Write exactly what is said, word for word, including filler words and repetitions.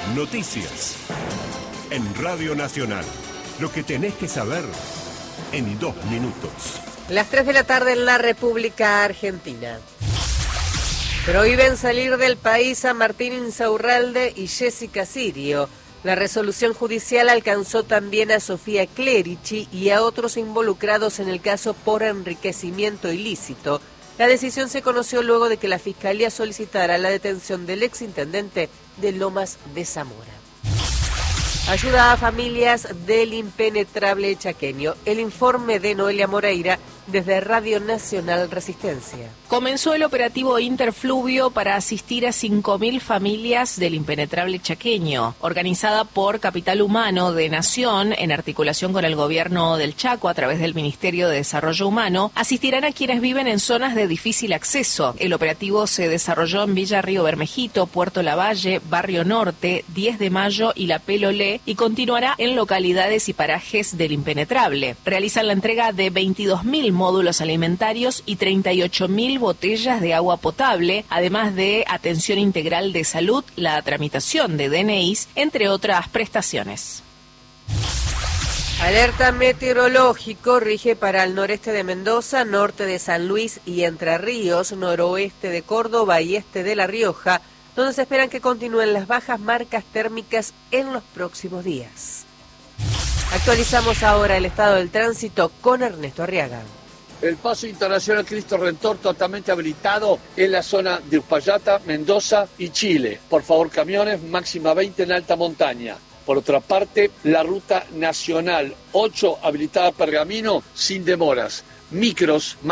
Noticias. En Radio Nacional. Lo que tenés que saber en dos minutos. Las tres de la tarde en la República Argentina. Prohíben salir del país a Martín Insaurralde y Jessica Sirio. La resolución judicial alcanzó también a Sofía Clerici y a otros involucrados en el caso por enriquecimiento ilícito. La decisión se conoció luego de que la Fiscalía solicitara la detención del exintendente de Lomas de Zamora. Ayuda a familias del impenetrable chaqueño. El informe de Noelia Moreira desde Radio Nacional Resistencia. Comenzó el operativo Interfluvio para asistir a cinco mil familias del impenetrable chaqueño, organizada por Capital Humano de Nación, en articulación con el gobierno del Chaco a través del Ministerio de Desarrollo Humano. Asistirán a quienes viven en zonas de difícil acceso. El operativo se desarrolló en Villa Río Bermejito, Puerto Lavalle, Barrio Norte, diez de mayo y La Pelolé, y continuará en localidades y parajes del impenetrable. Realizan la entrega de veintidós mil módulos alimentarios y treinta y ocho mil botellas de agua potable, además de atención integral de salud, la tramitación de D N Is, entre otras prestaciones. Alerta meteorológico rige para el noreste de Mendoza, norte de San Luis y Entre Ríos, noroeste de Córdoba y este de La Rioja, donde se esperan que continúen las bajas marcas térmicas en los próximos días. Actualizamos ahora el estado del tránsito con Ernesto Arriaga. El paso internacional Cristo Redentor totalmente habilitado en la zona de Uspallata, Mendoza y Chile. Por favor, camiones, máxima veinte en alta montaña. Por otra parte, la ruta nacional ocho habilitada a Pergamino sin demoras. Micros